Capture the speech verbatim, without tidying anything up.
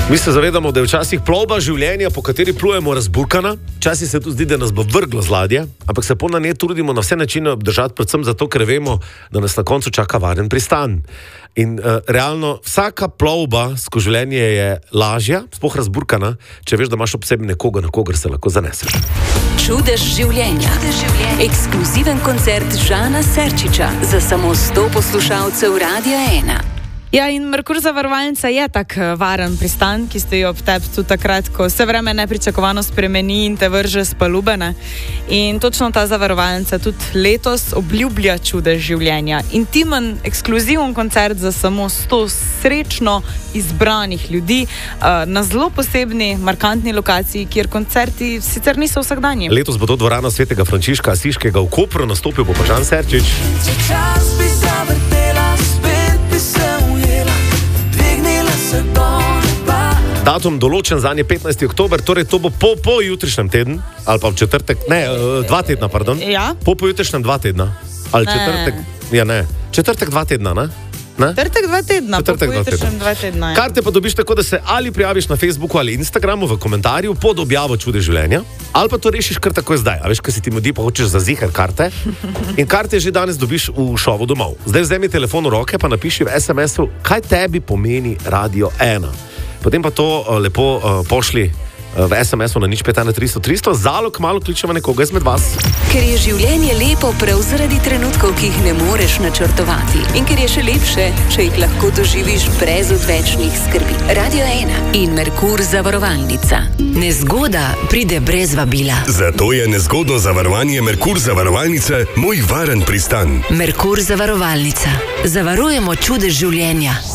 Mi se zavedamo, da je včasih plovba življenja, po kateri plujemo, razburkana. Včasih se tu zdi, da nas bo vrglo z ladje, ampak se po na njej trudimo na vse načine obdržati, predvsem zato, ker vemo, da nas na koncu čaka varen pristan. In uh, realno, vsaka plovba skozi življenje je lažja, sploh razburkana, če veš, da imaš ob sebi nekoga, na kogar se lahko zaneseš. Čudež življenja. Ekskluziven koncert Žana Serčiča za samo sto poslušalcev Radia ena. Ja, in Merkur zavarovalnica je tak varen pristan, ki stoji ob tebi tudi takrat, ko se vreme nepričakovano spremeni in te vrže s palube, ne? In točno ta zavarovalnica tudi letos obljublja čudež življenja. Intimen, ekskluziven koncert za samo sto srečno izbranih ljudi na zelo posebni, markantni lokaciji, kjer koncerti sicer niso vsakdanji. Letos bo to dvorana svetega Frančiška Asiškega v Kopru, nastopil bo pa Žan Serčič. Datum določen za nje petnajsti oktober, torej to bo po, po jutrišnjem tednu, ali pa v četrtek, ne, dva tedna, pardon. Ja? Po po jutrišnjem dva tedna. Ali ne. četrtek, ja ne, četrtek dva tedna, ne? ne? Četrtek dva tedna, četrtek po po jutrišnjem dva tedna. Ja. Karte pa dobiš tako, da se ali prijaviš na Facebooku ali Instagramu v komentarju pod objavo Čudež življenja, ali pa to rešiš kar takoj zdaj. A veš, kaj si ti mudi, pa hočeš za ziher karte. In karte že danes dobiš v šovu domov. Zdaj vzemi telefon v roke, pa napiši v es em esu, kaj tebi pomeni Radio ena. Potem pa to uh, lepo uh, pošli uh, v es em esu na nič pet ena tristo tristo, zalo kmalu kličemo nekoga izmed vas. Ker je življenje lepo prav zaradi trenutkov, ki jih ne moreš načrtovati. In ker je še lepše, če jih lahko doživiš brez odvečnih skrbi. Radio ena in Merkur zavarovalnica. Nezgoda pride brez vabila. Zato je nezgodno zavarovanje Merkur zavarovalnice moj varen pristan. Merkur zavarovalnica. Zavarujemo čudež življenja.